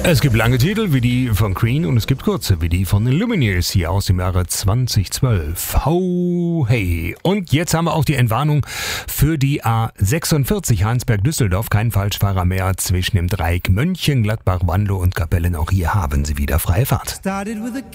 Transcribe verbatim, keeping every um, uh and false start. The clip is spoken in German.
Es gibt lange Titel wie die von Queen und es gibt kurze wie die von den Lumineers hier aus dem Jahre zweitausendzwölf. Ho, hey. Und jetzt haben wir auch die Entwarnung für die A sechsundvierzig Heinsberg-Düsseldorf. Kein Falschfahrer mehr zwischen dem Dreieck Mönchengladbach, Wanlo und Kapellen. Auch hier haben sie wieder freie Fahrt.